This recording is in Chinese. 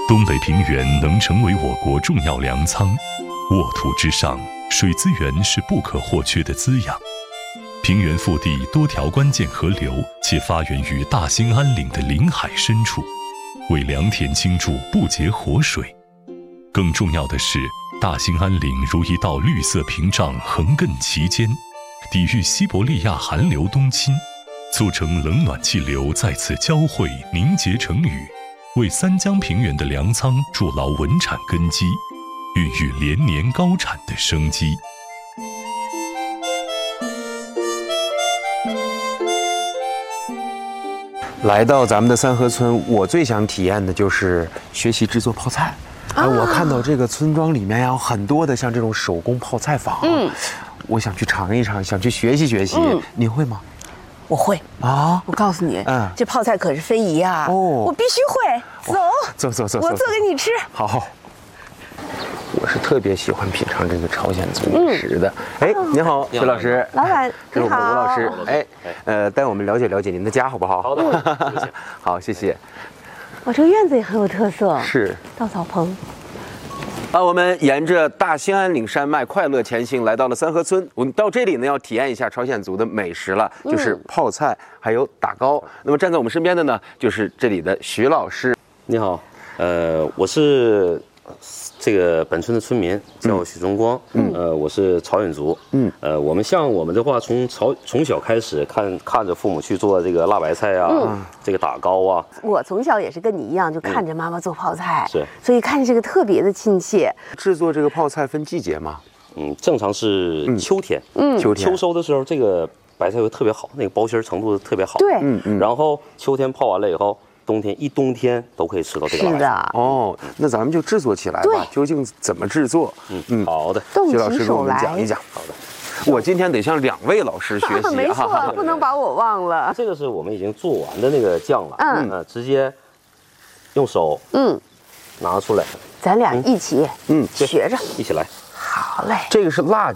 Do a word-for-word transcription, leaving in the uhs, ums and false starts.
东北平原能成为我国重要粮仓，沃土之上，水资源是不可或缺的滋养。平原腹地多条关键河流，且发源于大兴安岭的临海深处，为良田倾注不竭活水。更重要的是，大兴安岭如一道绿色屏障横亘其间，抵御西伯利亚寒流东侵，促成冷暖气流在此交汇凝结成雨，为三江平原的粮仓筑牢稳产根基，孕育连年高产的生机。 来到咱们的三河村，我最想体验的就是学习制作泡菜。啊，我看到这个村庄里面有很多的像这种手工泡菜坊，嗯，我想去尝一尝，想去学习学习。嗯，你会吗？ 我会啊！ 我告诉你，嗯，这泡菜可是非遗啊！哦，我必须会。走， 走走走， 我做给你吃。 好。我是特别喜欢品尝这个朝鲜族美食的。哎，你好，徐老师。 老板， 这是我们的吴老师。哎，呃，带我们了解了解您的家，好不好？ 好的， 好，谢谢。 哇，这个院子也很有特色。 是。 稻草棚。 啊，我们沿着大兴安岭山脉快乐前行，来到了三河村。我们到这里呢，要体验一下朝鲜族的美食了，就是泡菜，还有打糕。那么站在我们身边的呢，就是这里的徐老师。 你好，呃，我是这个本村的村民，叫许忠光。嗯，呃，我是朝鲜族。嗯，呃，我们像我们的话，从朝从小开始看看着父母去做这个辣白菜啊，嗯、这个打糕啊。 我从小也是跟你一样，就看着妈妈做泡菜， 是、嗯， 所以看着这个特别的亲切。 制作这个泡菜分季节吗？ 嗯，正常是秋天。嗯，秋天秋收的时候，这个白菜会特别好，那个包心程度特别好。 对， 嗯嗯。然后秋天泡完了以后。冬天一冬天都可以吃到这个。 是的。 哦，那咱们就制作起来吧。究竟怎么制作？ 嗯嗯，好的。 徐老师给我们讲一讲。好的。我今天得向两位老师学习。 没错，不能把我忘了。 这个是我们已经做完的那个酱了。嗯。呃，直接用手嗯拿出来。 咱俩一起嗯学着一起来。 好嘞。 这个是辣